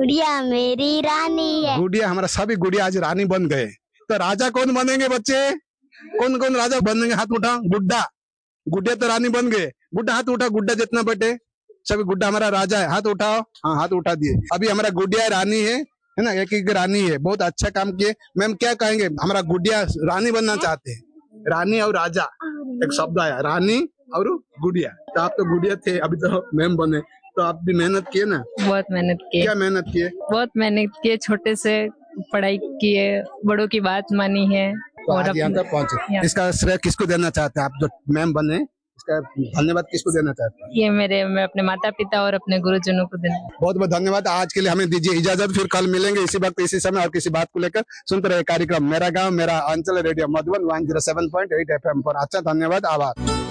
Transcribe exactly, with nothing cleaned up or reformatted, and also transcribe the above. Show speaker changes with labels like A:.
A: गुड़िया मेरी रानी है।
B: गुड़िया, हमारा सभी गुड़िया आज रानी बन गए। तो राजा कौन बनेंगे बच्चे? कौन कौन राजा बनेंगे? हाथ उठा। गुड्डा, गुड्डा तो रानी बन गए। गुड्डा हाथ उठा, गुड्डा जितना बटे सभी। गुड्डा हमारा राजा है, हाथ उठाओ। हाँ, हाथ उठा दिए। अभी हमारा गुड़िया रानी है, है ना, एक एक रानी है। बहुत अच्छा काम किए। मैम क्या कहेंगे? हमारा गुड़िया रानी बनना चाहते हैं। रानी और राजा एक शब्द आया, रानी और गुड़िया। तो आप तो गुड़िया थे, अभी तो मैम बने। तो आप भी मेहनत किए ना?
C: बहुत मेहनत किए।
B: क्या मेहनत किए?
C: बहुत मेहनत किए, छोटे से पढ़ाई किए, बड़ों की बात मानी है
B: तो
C: और
B: आज यहाँ तक पहुंचे। इसका श्रेय किसको देना चाहते हैं? आप जो मैम बने, इसका धन्यवाद किसको देना चाहते हैं?
C: ये मेरे मैं अपने माता पिता और अपने गुरुजनों को देना।
B: बहुत बहुत धन्यवाद। आज के लिए हमें दीजिए इजाजत। फिर कल मिलेंगे इसी वक्त इसी समय और किसी बात को लेकर। सुनते रहे कार्यक्रम मेरा गांव मेरा अंचल, radio Madhuban one zero seven point eight F M पर। अच्छा, धन्यवाद, आभार।